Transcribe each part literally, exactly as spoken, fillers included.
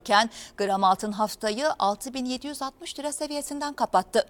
Gram altın haftayı altı bin yedi yüz altmış lira seviyesinden kapattı.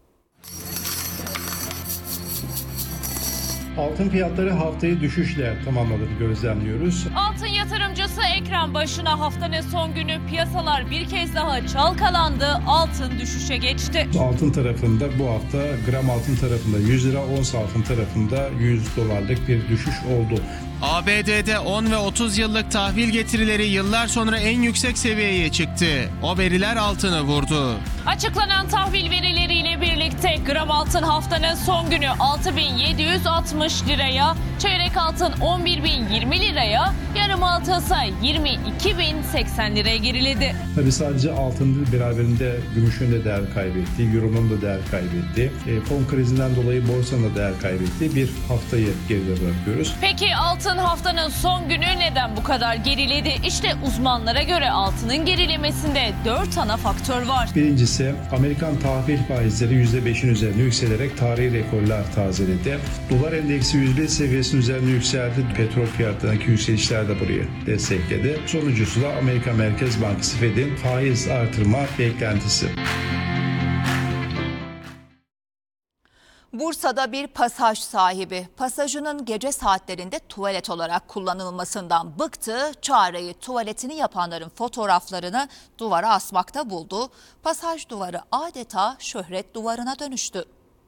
Altın fiyatları haftayı düşüşle tamamladığını gözlemliyoruz. Altın yatırımcısı ekran başına. Haftanın son günü piyasalar bir kez daha çalkalandı. Altın düşüşe geçti. Altın tarafında bu hafta gram altın tarafında yüz lira, ons altın tarafında yüz dolarlık bir düşüş oldu. A B D'de on ve otuz yıllık tahvil getirileri yıllar sonra en yüksek seviyeye çıktı. O veriler altını vurdu. Açıklanan tahvil verileriyle birlikte gram altın haftanın son günü altı bin yedi yüz altmış liraya, çeyrek altın on bir bin yirmi liraya, yarım altın ise yirmi iki bin seksen liraya geriledi. Tabii sadece altın beraberinde gümüşün de değer kaybetti, euronun da değer kaybetti. E, fon krizinden dolayı borsanın da değer kaybetti. Bir haftayı geride bırakıyoruz. Peki altın haftanın son günü neden bu kadar geriledi? İşte uzmanlara göre altının gerilemesinde dört ana faktör var. Birincisi Amerikan tahvil faizleri yüzde beşin üzerine yükselerek tarihi rekorlar tazeledi. Dolar endeksi yüz bir seviyesinin üzerine yükseldi. Petrol fiyatlarındaki yükselişler de burayı destekledi. Sonuncusu da Amerika Merkez Bankası Fed'in faiz artırma beklentisi. Bursa'da bir pasaj sahibi pasajının gece saatlerinde tuvalet olarak kullanılmasından bıktı. Çareyi tuvaletini yapanların fotoğraflarını duvara asmakta buldu. Pasaj duvarı adeta şöhret duvarına dönüştü.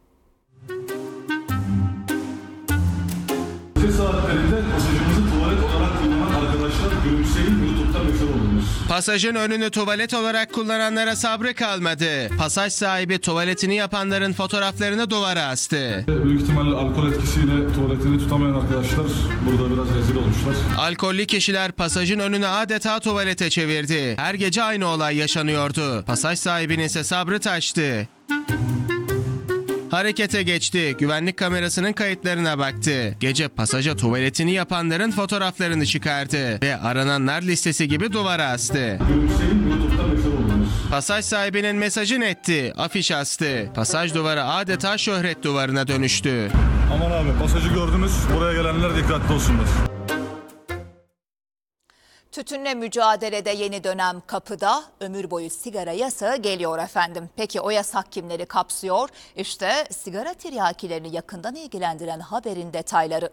Gece saatlerinde pasajımızı tuvalet olarak kullanan arkadaşlar gülümseyin YouTube'da meşhur oldunuz. Pasajın önünü tuvalet olarak kullananlara sabrı kalmadı. Pasaj sahibi tuvaletini yapanların fotoğraflarını duvara astı. Büyük ihtimalle alkol etkisiyle tuvaletini tutamayan arkadaşlar burada biraz rezil olmuşlar. Alkollü kişiler pasajın önünü adeta tuvalete çevirdi. Her gece aynı olay yaşanıyordu. Pasaj sahibinin ise sabrı taştı. Harekete geçti. Güvenlik kamerasının kayıtlarına baktı. Gece pasaja tuvaletini yapanların fotoğraflarını çıkardı ve arananlar listesi gibi duvara astı. Gülümseyin YouTube'da meşhur oldunuz. Pasaj sahibinin mesajı netti. Afiş astı. Pasaj duvarı adeta şöhret duvarına dönüştü. Aman abi pasajı gördünüz. Buraya gelenler dikkatli olsunlar. Tütünle mücadelede yeni dönem kapıda, ömür boyu sigara yasağı geliyor efendim. Peki o yasak kimleri kapsıyor? İşte sigara tiryakilerini yakından ilgilendiren haberin detayları.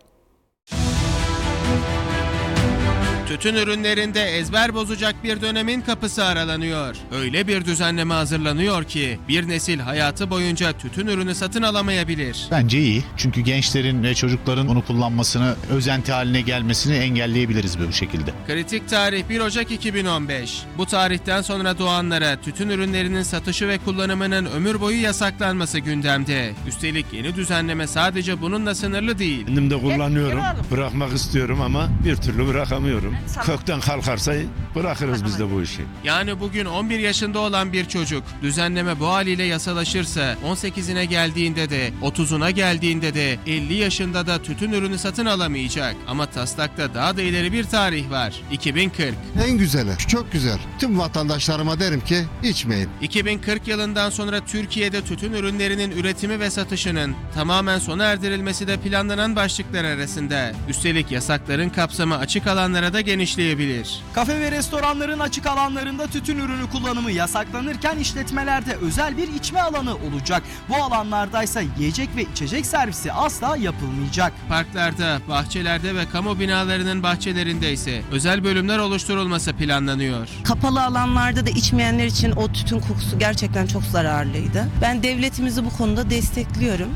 Tütün ürünlerinde ezber bozacak bir dönemin kapısı aralanıyor. Öyle bir düzenleme hazırlanıyor ki bir nesil hayatı boyunca tütün ürünü satın alamayabilir. Bence iyi. Çünkü gençlerin ve çocukların onu kullanmasını, özenti haline gelmesini engelleyebiliriz bu şekilde. Kritik tarih bir Ocak iki bin on beş. Bu tarihten sonra doğanlara tütün ürünlerinin satışı ve kullanımının ömür boyu yasaklanması gündemde. Üstelik yeni düzenleme sadece bununla sınırlı değil. Kendim de kullanıyorum. Bırakmak istiyorum ama bir türlü bırakamıyorum. Kökten kalkarsa bırakırız biz de bu işi. Yani bugün on bir yaşında olan bir çocuk düzenleme bu haliyle yasalaşırsa on sekizine geldiğinde de otuzuna geldiğinde de elli yaşında da tütün ürünü satın alamayacak. Ama taslakta daha da ileri bir tarih var. iki bin kırk. En güzeli, çok güzel. Tüm vatandaşlarıma derim ki içmeyin. iki bin kırk yılından sonra Türkiye'de tütün ürünlerinin üretimi ve satışının tamamen sona erdirilmesi de planlanan başlıklar arasında. Üstelik yasakların kapsamı açık alanlara da genişleyebilir. Kafe ve restoranların açık alanlarında tütün ürünü kullanımı yasaklanırken işletmelerde özel bir içme alanı olacak. Bu alanlardaysa yiyecek ve içecek servisi asla yapılmayacak. Parklarda, bahçelerde ve kamu binalarının bahçelerinde ise özel bölümler oluşturulması planlanıyor. Kapalı alanlarda da içmeyenler için o tütün kokusu gerçekten çok zararlıydı. Ben devletimizi bu konuda destekliyorum.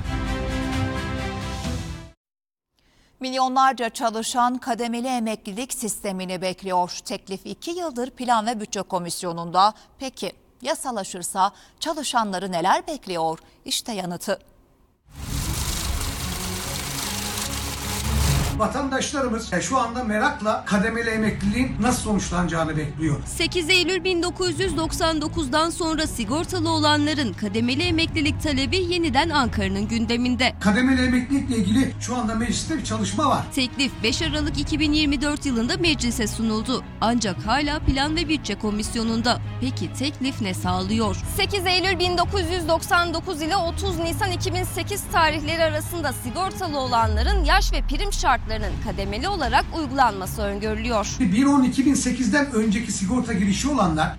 Milyonlarca çalışan kademeli emeklilik sistemini bekliyor. Teklif iki yıldır Plan ve Bütçe Komisyonu'nda. Peki yasalaşırsa çalışanları neler bekliyor? İşte yanıtı. Vatandaşlarımız şu anda merakla kademeli emekliliğin nasıl sonuçlanacağını bekliyor. sekiz Eylül bin dokuz yüz doksan dokuz'dan sonra sigortalı olanların kademeli emeklilik talebi yeniden Ankara'nın gündeminde. Kademeli emeklilikle ilgili şu anda mecliste bir çalışma var. Teklif beş Aralık iki bin yirmi dört yılında meclise sunuldu. Ancak hala Plan ve Bütçe Komisyonu'nda. Peki teklif ne sağlıyor? sekiz Eylül bin dokuz yüz doksan dokuz ile otuz Nisan iki bin sekiz tarihleri arasında sigortalı olanların yaş ve prim şartları fiyatlarının kademeli olarak uygulanması öngörülüyor. bir on iki bin sekizden önceki sigorta girişi olanlar